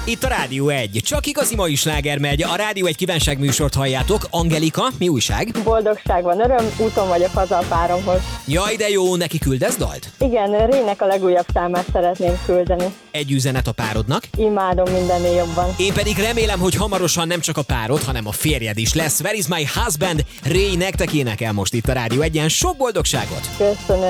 Itt a Rádió 1. Csak igazi mai sláger megy. A Rádió 1 kívánságműsort halljátok. Angelika, mi újság? Boldogság van, öröm, úton vagyok haza a páromhoz. Jaj, de jó, neki küldesz dalt? Igen, Rének a legújabb számát szeretném küldeni. Egy üzenet a párodnak. Imádom mindennél jobban. Én pedig remélem, hogy hamarosan nem csak a párod, hanem a férjed is lesz. Where is my husband? Ray nektek énekel most itt a Rádió 1-en. Sok boldogságot! Köszönöm.